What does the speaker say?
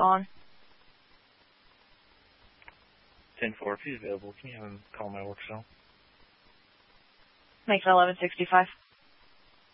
on. 10-4, if he's available, can you have him call my work cell? Make it 1165.